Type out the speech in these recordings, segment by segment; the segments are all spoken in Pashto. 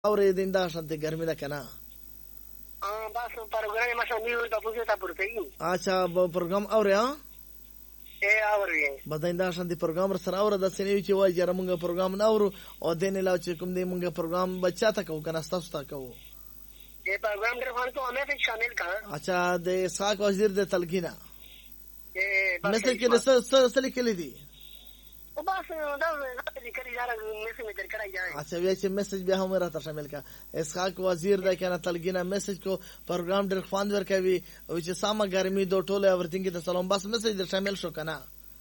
اورې دیندا شانته ګرمي ده کنه بس پروګرام ما سم نیو ته پوښتنه تا پورته یو اچھا پروګرام اورې ها اورې بدایندا شانته پروګرام سره اور د سنوي چې وای جره مونږه پروګرام نه اورو او دین لا چې کوم دې مونږه پروګرام بچا ته کو کنه تاسو ته کو یہ پروگرام در خان کو ہمیں شامل کہا اچھا د اسحاق وزیر د تلقینا میسج کې سره کلی دي بس دا ذکر یاره میسج میں ذکر جائے اچھا وی چې میسج بیا هم راته شامل کا اسحاق وزیر د کنه تلقینا میسج کو پروګرام در خوان ور کوي او چې سامه ګرمي دو ټوله اورتینګ ته سلام بس میسج در شامل شو کنه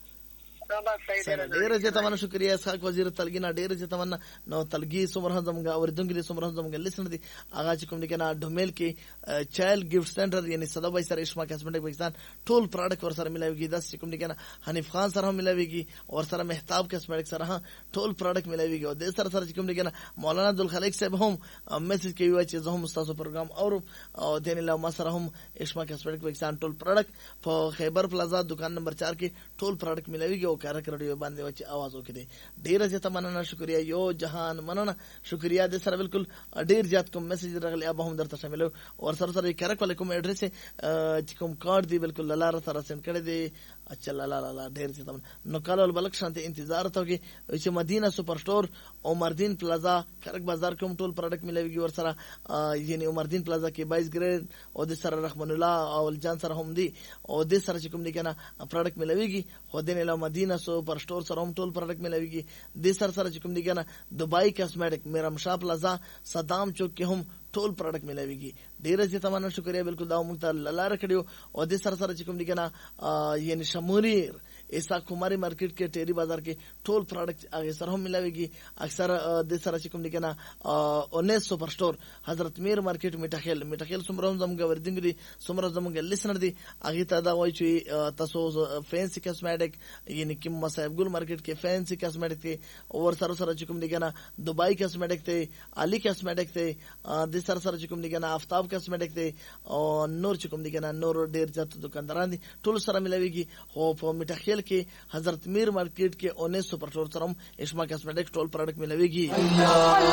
ډیر زیاته مننه شکریا اسحاق وزیر تلګینا ډیر زیاته مننه نو تلګي سمره زمګه اوردونګي سمره زمګه لسن دي اغا چې کوم دي کنه ډومیل کې چایلډ گیفت سنټر یعنی صدابای سره اشما کاسمیټک پاکستان ټول پروډکټ ور سره ملاويږي داس چې کوم دي کنه حنیف خان سره ملاويږي او سره مهتاب کاسمیټک سره ټول پروډکټ ملاويږي او د سره چې کوم دي کنه مولانا عبدالخالق صاحب هم میسج کوي چې زه هم تاسو پروګرام او دین له ما سره هم اشما کاسمیټک پاکستان ټول پروډکټ په خیبر پلازا دکان نمبر 4 کې ټول پروډکټ ملاويږي کارک رډیو باندې وچ आवाज وکړي ډیر زیاته مننه شکریا یو جهان مننه شکریا د سره بالکل ډیر زیات کوم میسج راغلی اب هم درته شامل او سره کارک علیکم ایڈریس چې کوم کارت دی بالکل لاله سره سند کړی دی اچھا لاله ډیر زیاته نو کال بلک شانته انتظار ته کې چې مدینه سپر سٹور عمردین پلازا کارک بازار کوم ټول پروډکټ ملويږي ور سره یعنی عمردین پلازا کې 22 ګریډ او د سره رحمان الله او جان سره هم دی او د سره چې کوم دی کنه پروډکټ ملويږي خو دین له مدینه سپر سٹور سره هم ټول پروډکټ ملويږي د سره چې کوم دی کنه دبئی کاسمیټک میرمشا پلازا صدام چوک کې هم ټول پروډکټ ملويږي ډیر زیاته مننه شکریا بالکل دا موږ ته لاله کړیو او د سره چې کوم دی کنه یعنی شموریر ایسا کماری مارکیٹ کې ټيري بازار کې ټول پروډکټ هغه سره هم ملويږي اکثر د سره چې کوم دی کنه 19 سپر سٹور حضرت میر مارکیټ میټخیل سمرهم زمګه وردنګري سمره زمګه لسنر دی هغه ته دا وایي چې تاسو فینسی کاسمیټک یعنی کوم مصاحب ګل مارکیټ کې فینسی کاسمیټک ته اور سره چې کوم دی کنه دبئی کاسمیټک ته علي کاسمیټک ته د سره چې کوم دی کنه آفتاب کاسمیټک ته او نور چې کوم دی کنه نور ډیر ځات دکانداران دي ټول سره ملويږي خو په میټخیل کې حضرت میر مارکیٹ کې 19 سپر سٹور سره اشما کاسمیټک ټول پروډکټ ملويږي